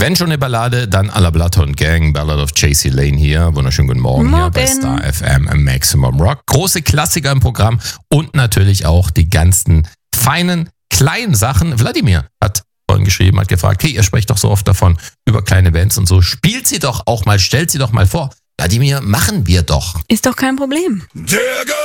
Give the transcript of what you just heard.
Wenn schon eine Ballade, dann à la Bloodhound Gang, Ballad of J.C. Lane hier. Wunderschönen guten Morgen hier bei Star FM Maximum Rock. Große Klassiker im Programm und natürlich auch die ganzen feinen, kleinen Sachen. Wladimir hat vorhin geschrieben, hat gefragt, hey, ihr sprecht doch so oft davon, über kleine Bands und so. Spielt sie doch auch mal, stellt sie doch mal vor. Wladimir, machen wir doch. Ist doch kein Problem.